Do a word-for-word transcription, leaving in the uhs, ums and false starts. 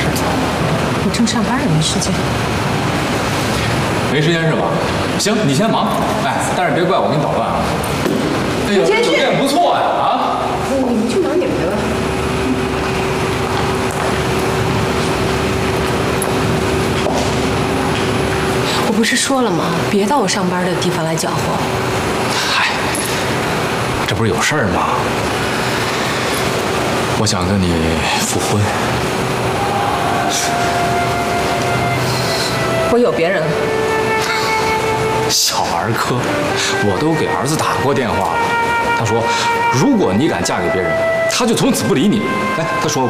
事？ 我正上班呢，没时间。 没时间是吧？行，你先忙。哎，但是别怪我给你捣乱啊。哎呦，这酒店不错呀啊！ 你们去忙你们的吧。我不是说了吗？别到我上班的地方来搅和。 嗨，这不是有事儿吗？我想跟你复婚。 我有别人了。 小儿科，我都给儿子打过电话了。他说，如果你敢嫁给别人，他就从此不理你。哎，他说。